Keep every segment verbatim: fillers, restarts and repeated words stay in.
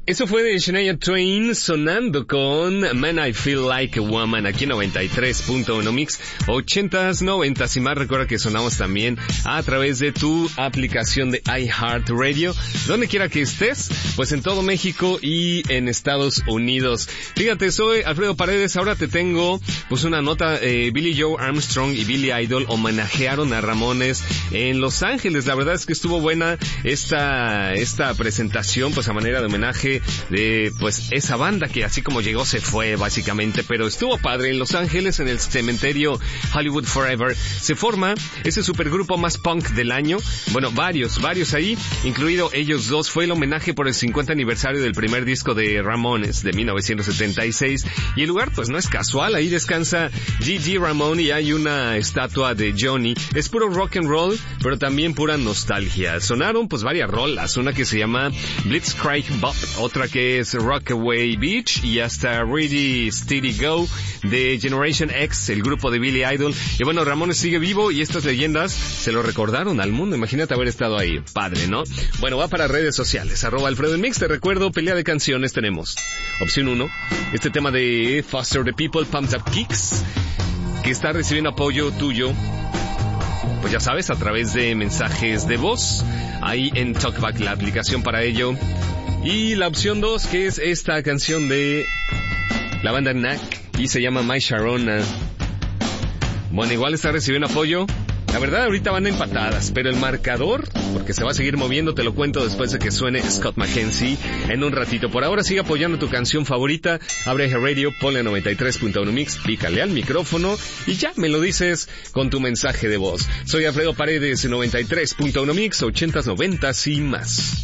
Eso fue de Shania Twain sonando con Man I Feel Like a Woman aquí en noventa y tres punto uno Mix, ochentas, noventas y más. Recuerda que sonamos también a través de tu aplicación de iHeartRadio, donde quiera que estés, pues en todo México y en Estados Unidos. Fíjate, soy Alfredo Paredes, ahora te tengo pues una nota. eh, Billy Joe Armstrong y Billy Idol homenajearon a Ramones en Los Ángeles. La verdad es que estuvo buena esta, esta presentación, pues a manera de homenaje de pues esa banda que así como llegó se fue básicamente, pero estuvo padre. En Los Ángeles, en el cementerio Hollywood Forever, se forma ese supergrupo más punk del año. Bueno, varios, varios ahí, incluido ellos dos. Fue el homenaje por el cincuenta aniversario del primer disco de Ramones de mil novecientos setenta y seis, y el lugar pues no es casual. Ahí descansa Gigi Ramone y hay una estatua de Johnny. Es puro rock and roll, pero también pura nostalgia. Sonaron pues varias rolas, una que se llama Blitzkrieg Bop, otra que es Rockaway Beach, y hasta Ready Steady Go de Generation X, el grupo de Billy Idol. Y bueno, Ramones sigue vivo y estas leyendas se lo recordaron al mundo. Imagínate haber estado ahí. Padre, ¿no? Bueno, va para redes sociales, arroba Alfredo en Mix. Te recuerdo, pelea de canciones tenemos. Opción uno, este tema de Foster the People, Pumped Up Kicks, que está recibiendo apoyo tuyo, pues ya sabes, a través de mensajes de voz, ahí en TalkBack, la aplicación para ello. Y la opción dos, que es esta canción de la banda Knack, y se llama My Sharona. Bueno, igual está recibiendo apoyo. La verdad, ahorita van empatadas, pero el marcador, porque se va a seguir moviendo, te lo cuento después de que suene Scott McKenzie en un ratito. Por ahora, sigue apoyando tu canción favorita. Abre Radio, ponle noventa y tres punto uno Mix, pícale al micrófono y ya me lo dices con tu mensaje de voz. Soy Alfredo Paredes, noventa y tres punto uno Mix, ochentas, noventas y más.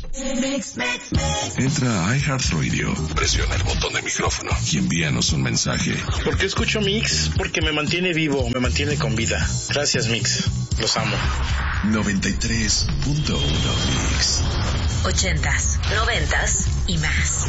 Entra a iHeartRadio, presiona el botón de micrófono y envíanos un mensaje. ¿Por qué escucho Mix? Porque me mantiene vivo, me mantiene con vida. Gracias, Mix. Los amo. noventa y tres punto uno Mix. Ochentas, noventas y más.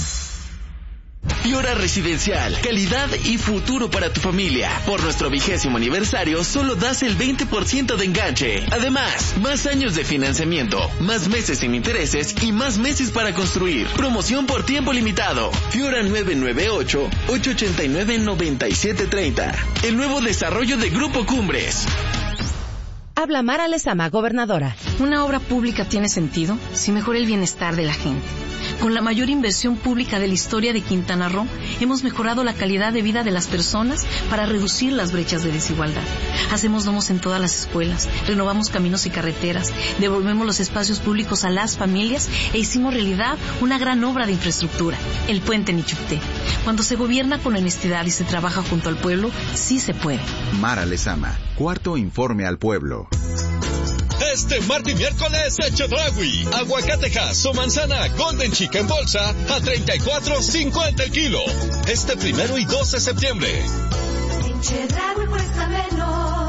Fiora Residencial, calidad y futuro para tu familia. Por nuestro vigésimo aniversario, solo das el veinte por ciento de enganche. Además, más años de financiamiento, más meses sin intereses y más meses para construir. Promoción por tiempo limitado. Fiora nueve nueve ocho, ocho ocho nueve, nueve siete tres cero. El nuevo desarrollo de Grupo Cumbres. Habla Mara Lezama, gobernadora. Una obra pública tiene sentido si mejora el bienestar de la gente. Con la mayor inversión pública de la historia de Quintana Roo, hemos mejorado la calidad de vida de las personas para reducir las brechas de desigualdad. Hacemos domos en todas las escuelas, renovamos caminos y carreteras, devolvemos los espacios públicos a las familias e hicimos realidad una gran obra de infraestructura, el puente Nichupté. Cuando se gobierna con honestidad y se trabaja junto al pueblo, sí se puede. Mara Lezama, cuarto informe al pueblo. Este martes y miércoles en Chedraui, aguacatejas o manzana Golden Chica en bolsa a treinta y cuatro cincuenta el kilo. Este primero y dos de septiembre. En Chedraui cuesta menos.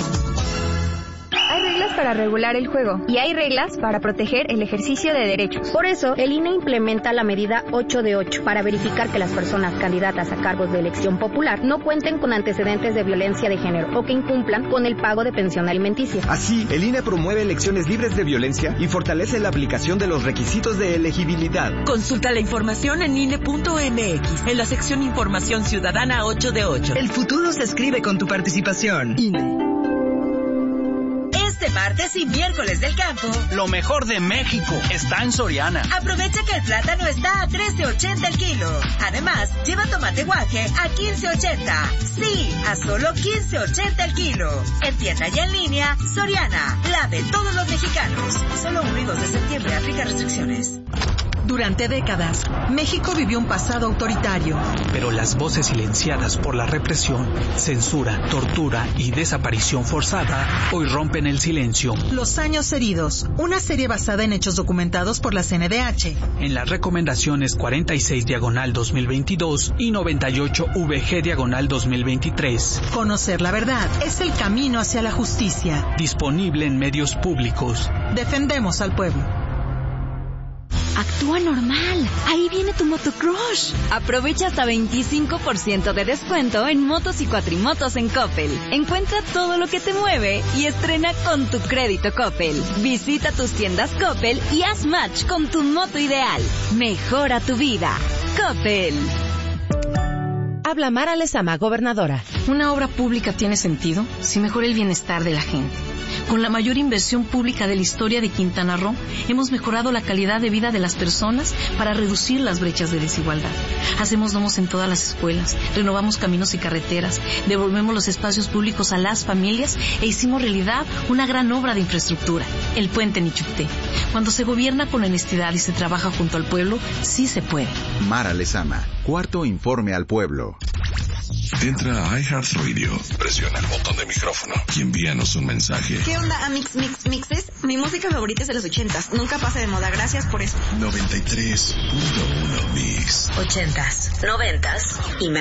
Hay reglas para regular el juego y hay reglas para proteger el ejercicio de derechos. Por eso, el I N E implementa la medida ocho de ocho para verificar que las personas candidatas a cargos de elección popular no cuenten con antecedentes de violencia de género o que incumplan con el pago de pensión alimenticia. Así, el I N E promueve elecciones libres de violencia y fortalece la aplicación de los requisitos de elegibilidad. Consulta la información en I N E punto M X, en la sección Información Ciudadana ocho de ocho. El futuro se escribe con tu participación. I N E. Este martes y miércoles del campo, lo mejor de México está en Soriana. Aprovecha que el plátano está a trece ochenta el kilo. Además, lleva tomate guaje a quince ochenta. Sí, a solo quince ochenta el kilo. En tienda y en línea, Soriana, la de todos los mexicanos. Solo uno y dos de septiembre, aplica restricciones. Durante décadas, México vivió un pasado autoritario. Pero las voces silenciadas por la represión, censura, tortura y desaparición forzada hoy rompen el silencio. Los años heridos, una serie basada en hechos documentados por la C N D H. En las recomendaciones cuarenta y seis diagonal dos mil veintidós y noventa y ocho V G diagonal dos mil veintitrés. Conocer la verdad es el camino hacia la justicia. Disponible en medios públicos. Defendemos al pueblo. Actúa normal. Ahí viene tu motocrush. Aprovecha hasta veinticinco por ciento de descuento en motos y cuatrimotos en Coppel. Encuentra todo lo que te mueve y estrena con tu crédito Coppel. Visita tus tiendas Coppel y haz match con tu moto ideal. Mejora tu vida. Coppel. Habla Mara Lezama, gobernadora. Una obra pública tiene sentido si mejora el bienestar de la gente. Con la mayor inversión pública de la historia de Quintana Roo, hemos mejorado la calidad de vida de las personas para reducir las brechas de desigualdad. Hacemos domos en todas las escuelas, renovamos caminos y carreteras, devolvemos los espacios públicos a las familias e hicimos realidad una gran obra de infraestructura, el puente Nichupté. Cuando se gobierna con honestidad y se trabaja junto al pueblo, sí se puede. Mara Lezama, cuarto informe al pueblo. Entra a iHeartRadio, presiona el botón de micrófono y envíanos un mensaje. ¿Qué onda, Amix Mix Mixes? Mi música favorita es de los ochentas. Nunca pasa de moda. Gracias por eso. noventa y tres punto uno Mix. Ochentas, noventas y más.